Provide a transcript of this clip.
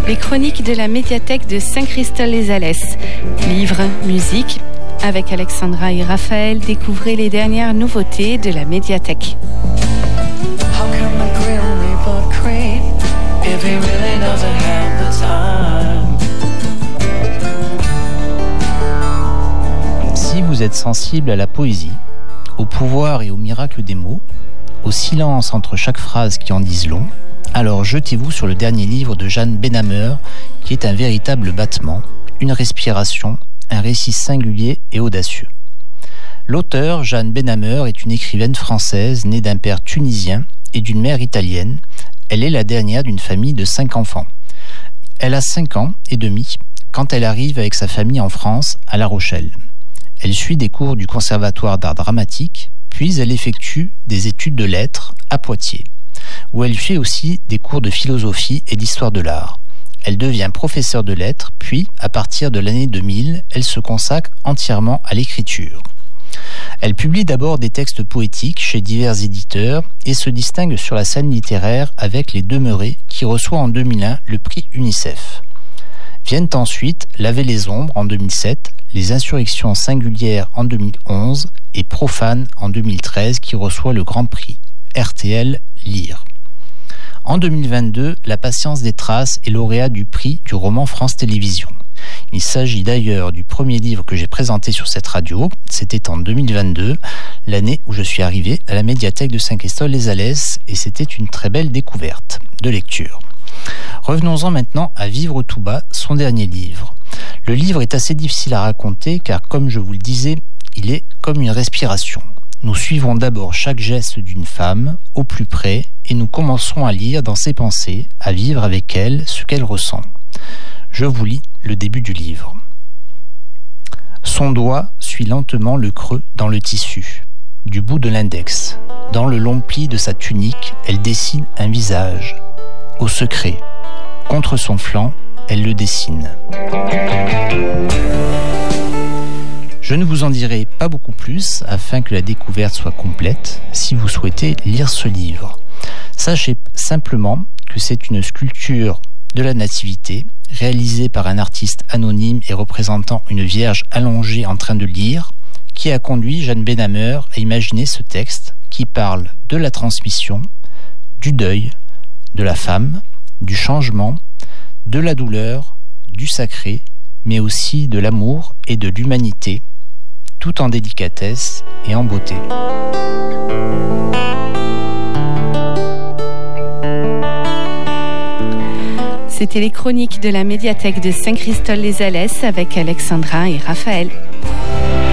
Les chroniques de la médiathèque de Saint-Christol-les-Alès. Livres, musique. Avec Alexandra et Raphaël, découvrez les dernières nouveautés de la médiathèque. Si vous êtes sensible à la poésie, au pouvoir et au miracle des mots, au silence entre chaque phrase qui en disent long, alors jetez-vous sur le dernier livre de Jeanne Benhammer, qui est un véritable battement, une respiration, un récit singulier et audacieux. L'auteure, Jeanne Benhammer, est une écrivaine française née d'un père tunisien et d'une mère italienne. Elle est la dernière d'une famille de 5 enfants. Elle a 5 ans et demi quand elle arrive avec sa famille en France, à La Rochelle. Elle suit des cours du Conservatoire d'art dramatique, puis elle effectue des études de lettres à Poitiers, où elle fait aussi des cours de philosophie et d'histoire de l'art. Elle devient professeure de lettres, puis, à partir de l'année 2000, elle se consacre entièrement à l'écriture. Elle publie d'abord des textes poétiques chez divers éditeurs et se distingue sur la scène littéraire avec Les Demeurés, qui reçoit en 2001 le prix UNICEF. Viennent ensuite Laver les ombres en 2007, Les Insurrections singulières en 2011 et Profane en 2013 qui reçoit le grand prix RTL Lire. En 2022, La Patience des Traces est lauréat du prix du roman France Télévisions. Il s'agit d'ailleurs du premier livre que j'ai présenté sur cette radio. C'était en 2022, l'année où je suis arrivé à la médiathèque de Saint-Christol-les-Alès, et c'était une très belle découverte de lecture. Revenons-en maintenant à Vivre tout bas, son dernier livre. Le livre est assez difficile à raconter car, comme je vous le disais, il est comme une respiration. Nous suivons d'abord chaque geste d'une femme au plus près et nous commençons à lire dans ses pensées, à vivre avec elle ce qu'elle ressent. Je vous lis le début du livre. Son doigt suit lentement le creux dans le tissu, du bout de l'index. Dans le long pli de sa tunique, elle dessine un visage. Au secret, contre son flanc, elle le dessine. Je ne vous en dirai pas beaucoup plus afin que la découverte soit complète si vous souhaitez lire ce livre. Sachez simplement que c'est une sculpture de la Nativité réalisée par un artiste anonyme et représentant une vierge allongée en train de lire qui a conduit Jeanne Benhammer à imaginer ce texte qui parle de la transmission, du deuil, de la femme, du changement, de la douleur, du sacré, mais aussi de l'amour et de l'humanité, tout en délicatesse et en beauté. C'était les chroniques de la médiathèque de Saint-Christol-les-Alès avec Alexandra et Raphaël.